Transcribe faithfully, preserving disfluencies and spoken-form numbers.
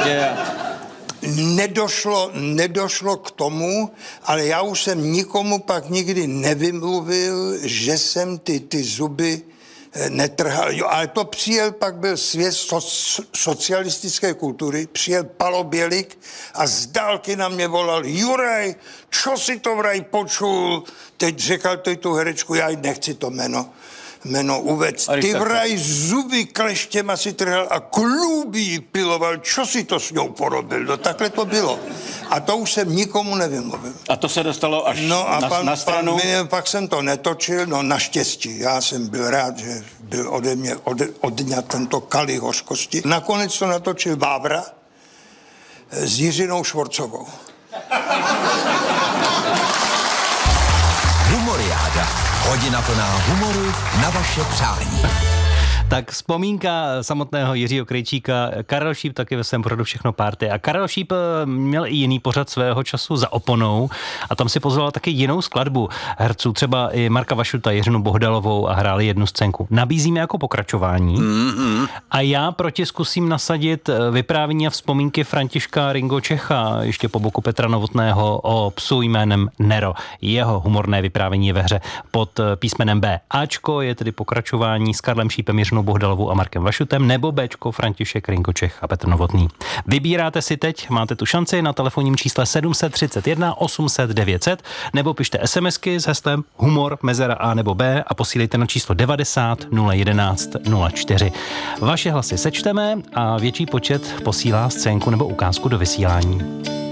prostě. Nedošlo, nedošlo k tomu, ale já už jsem nikomu pak nikdy nevymluvil, že jsem ty, ty zuby netrhal. Jo, ale to přijel, pak byl svět so, socialistické kultury, přijel Palo Bělik a z dálky na mě volal: Juraj, čo si to vraj počul? Teď řekal to tu herečku, já nechci to jméno. Jméno uvec. Ty vraj zuby kleštěma si trhal a klubí piloval. Čo si to s ňou porobil? No takhle to bylo. A to už jsem nikomu nevymluvil. A to se dostalo až no a na, pan, na stranu? Pan, pak jsem to netočil, no naštěstí. Já jsem byl rád, že byl ode mě od, odňat tento kali hořkosti. Nakonec to natočil Vávra s Jiřinou Švorcovou. Humoriáda. Hodina plná humoru na vaše přání. Tak vzpomínka samotného Jiřího Krejčíka. Karel Šíp taky ve svém pořadu Všechno party. A Karel Šíp měl i jiný pořad svého času Za oponou a tam si pozval taky jinou skladbu herců, třeba i Marka Vašuta, Jiřinu Bohdalovou a hráli jednu scénku. Nabízíme jako pokračování mm-hmm. a já proti zkusím nasadit vyprávění a vzpomínky Františka Ringo Čecha, ještě po boku Petra Novotného, o psu jménem Nero. Jeho humorné vyprávění je ve hře pod písmenem B. Ačko je tedy pokračování s Karlem Šípem, Jiřinou Bohdalovou a Markem Vašutem, nebo Bčko František Ringo Čech a Petr Novotný. Vybíráte si teď, máte tu šanci na telefonním čísle sedm set třicet jedna osm set devět set, nebo pište SMSky s heslem humor, mezera A nebo B a posílejte na číslo devadesát nula jedenáct nula čtyři. Vaše hlasy sečteme a větší počet posílá scénku nebo ukázku do vysílání.